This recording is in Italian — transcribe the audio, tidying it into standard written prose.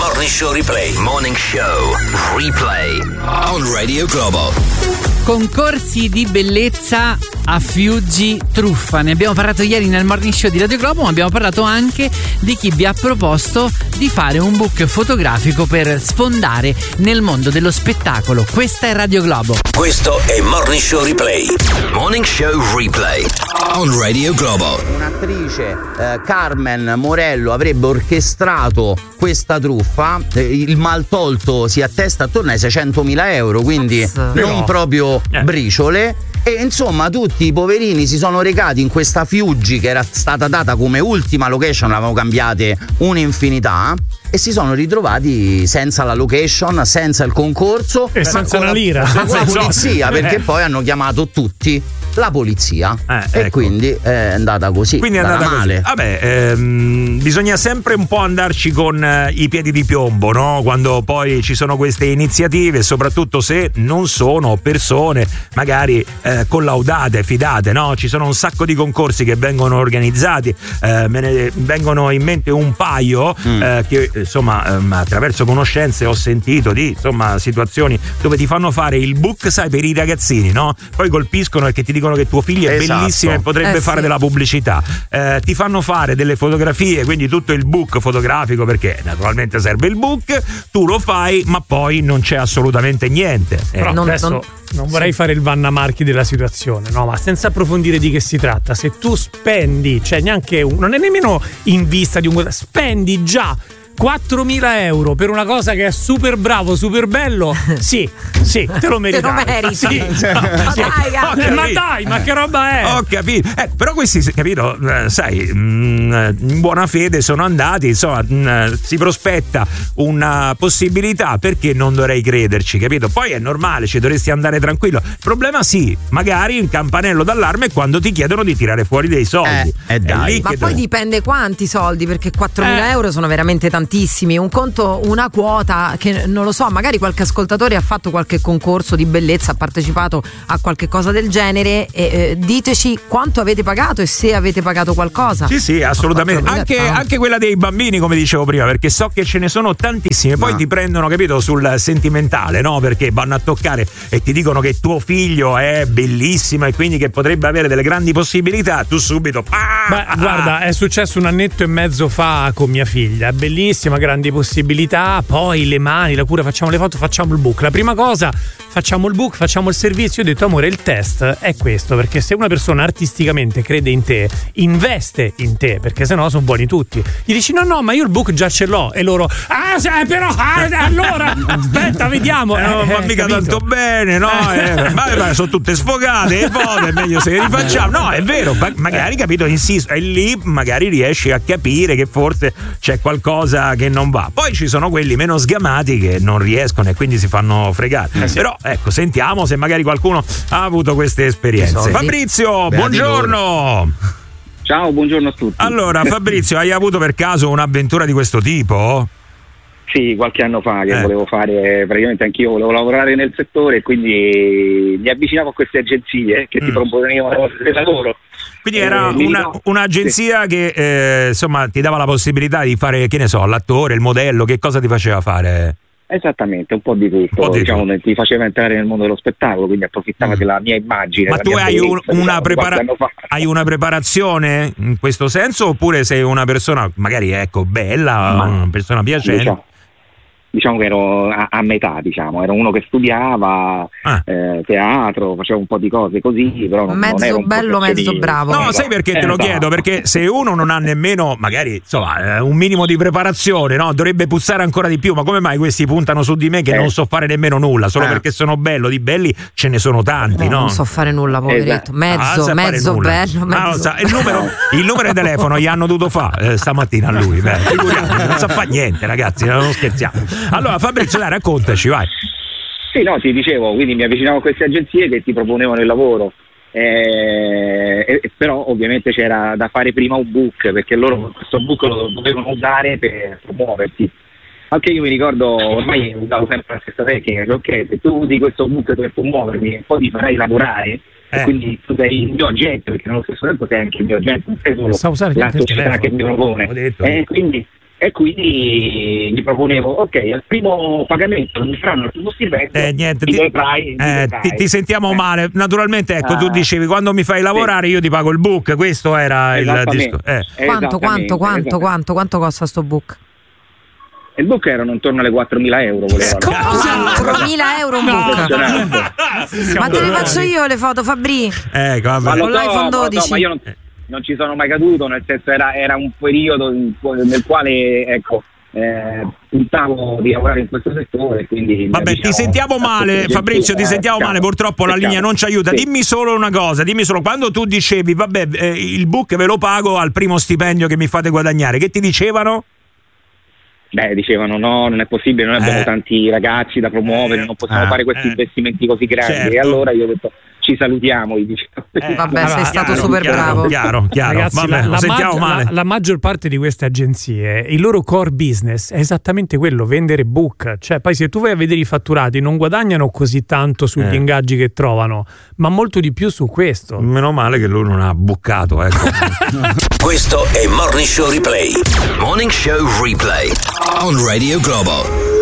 Morning Show Replay. Morning Show Replay on Radio Globo. Concorsi di bellezza a Fiuggi truffa. Ne abbiamo parlato ieri nel Morning Show di Radio Globo, ma abbiamo parlato anche di chi vi ha proposto di fare un book fotografico per sfondare nel mondo dello spettacolo. Questa è Radio Globo. Questo è Morning Show Replay. Morning Show Replay on Radio Globo. Un'attrice, Carmen Morello, avrebbe orchestrato questa truffa. Il maltolto si attesta attorno ai 600.000 euro, quindi non proprio briciole. E insomma tutti i poverini si sono recati in questa Fiuggi che era stata data come ultima location, l'avevano cambiate un'infinità, e si sono ritrovati senza la location, senza il concorso e senza una lira, con la polizia, perché poi hanno chiamato tutti la polizia e ecco. quindi è andata così. Quindi è andata male. Vabbè, bisogna sempre un po' andarci con i piedi di piombo, no? Quando poi ci sono queste iniziative, soprattutto se non sono persone magari collaudate, fidate, no? Ci sono un sacco di concorsi che vengono organizzati, me ne vengono in mente un paio che insomma attraverso conoscenze ho sentito di insomma situazioni dove ti fanno fare il book, sai, per i ragazzini, no? Poi colpiscono perché ti dicono che tuo figlio è bellissimo e potrebbe fare della pubblicità, ti fanno fare delle fotografie, quindi tutto il book fotografico, perché naturalmente serve il book, tu lo fai ma poi non c'è assolutamente niente. Però non vorrei fare il Vanna Marchi della situazione, no, ma senza approfondire di che si tratta, se tu spendi, cioè neanche non è nemmeno in vista di un, spendi già 4.000 euro per una cosa che è super bravo, super bello, sì, te lo meriti. Te lo meriti. Sì. Ma dai, ma che roba è? Ho capito. Però questi, capito, sai, in buona fede sono andati, insomma, si prospetta una possibilità, perché non dovrei crederci, capito? Poi è normale, ci dovresti andare tranquillo. Il problema magari il campanello d'allarme è quando ti chiedono di tirare fuori dei soldi. Dai. Ma poi dipende quanti soldi, perché 4.000 euro sono veramente tantissimi. Un conto, una quota che non lo so, magari qualche ascoltatore ha fatto qualche concorso di bellezza, ha partecipato a qualche cosa del genere, e diteci quanto avete pagato e se avete pagato qualcosa. Sì, assolutamente. Anche quella dei bambini, come dicevo prima, perché so che ce ne sono tantissime. Poi ti prendono, capito, sul sentimentale, no? Perché vanno a toccare e ti dicono che tuo figlio è bellissimo e quindi che potrebbe avere delle grandi possibilità. Tu subito guarda, è successo 1 annetto e mezzo fa con mia figlia, è bellissima, grandi possibilità, poi le mani, la cura, facciamo le foto, facciamo il book. La prima cosa, facciamo il book, facciamo il servizio. Io ho detto, amore, il test è questo, perché se una persona artisticamente crede in te, investe in te, perché sennò sono buoni tutti. Gli dici no, ma io il book già ce l'ho, e loro allora aspetta, vediamo. Ma mica tanto bene, no? Ma sono tutte sfogate, le foto è meglio se le rifacciamo. No, è vero, magari, capito, insisto, e lì magari riesci a capire che forse c'è qualcosa che non va. Poi ci sono quelli meno sgamati che non riescono e quindi si fanno fregare. Però ecco, sentiamo se magari qualcuno ha avuto queste esperienze. Fabrizio, buongiorno. Ciao, buongiorno a tutti. Allora, Fabrizio, hai avuto per caso un'avventura di questo tipo? Sì, qualche anno fa che volevo fare, praticamente anch'io volevo lavorare nel settore, quindi mi avvicinavo a queste agenzie che ti proponevano del lavoro. Quindi era un'agenzia che insomma ti dava la possibilità di fare, che ne so, l'attore, il modello, che cosa ti faceva fare? Esattamente, un po' di tutto, diciamo, ti faceva entrare nel mondo dello spettacolo, quindi approfittava della mia immagine. Ma tu hai una preparazione in questo senso, oppure sei una persona magari bella, una persona piacente? Diciamo che ero a metà, ero uno che studiava teatro, faceva un po' di cose così, però non ero un bello, mezzo bravo. No, sai perché te lo chiedo? Perché se uno non ha nemmeno magari un minimo di preparazione, no, dovrebbe puzzare ancora di più. Ma come mai questi puntano su di me che non so fare nemmeno nulla, solo perché sono bello? Di belli ce ne sono tanti, no? Non so fare nulla, poveretto. Mezzo bello, mezzo. Il numero di telefono gli hanno dovuto fare stamattina a lui, figuriamoci, non sa fare niente, ragazzi, non scherziamo. Allora Fabrizio, dai, raccontaci, vai. Sì, no, ti dicevo, quindi mi avvicinavo a queste agenzie che ti proponevano il lavoro, però ovviamente c'era da fare prima un book, perché loro questo book lo dovevano usare per promuoversi. Anche io mi ricordo, ormai usavo sempre la stessa tecnica, ok, se tu usi questo book per promuovermi, poi ti farai lavorare, e quindi tu sei il mio agente, perché nello stesso tempo sei anche il mio agente, non sei solo la società che mi propone. Quindi E quindi gli proponevo, ok, al primo pagamento non mi faranno il primo stipendio, niente, ti sentiamo male. Naturalmente, ecco, tu dicevi quando mi fai lavorare io ti pago il book, questo era il discorso. Quanto costa sto book? Il book erano intorno alle 4.000 euro. Cosa? 4.000 euro un book? Ma te le faccio io le foto, Fabri? Con l'iPhone 12. Ma io non ci sono mai caduto, nel senso era un periodo nel quale, ecco, puntavo di lavorare in questo settore, quindi vabbè, ti sentiamo male, Fabrizio, ti sentiamo male, purtroppo la linea non ci aiuta. Sì. Dimmi solo una cosa, quando tu dicevi vabbè, il book ve lo pago al primo stipendio che mi fate guadagnare, che ti dicevano? Dicevano no, non è possibile, noi abbiamo tanti ragazzi da promuovere, non possiamo fare questi investimenti così grandi, certo. E allora io ho detto ci salutiamo, vabbè, sei stato super bravo. Chiaro. Ragazzi, vabbè, la maggior parte di queste agenzie, il loro core business è esattamente quello, vendere book. Cioè, poi se tu vai a vedere i fatturati, non guadagnano così tanto sugli ingaggi che trovano, ma molto di più su questo. Meno male che lui non ha buccato, ecco. Questo è Morning Show Replay. Morning Show Replay on Radio Globo.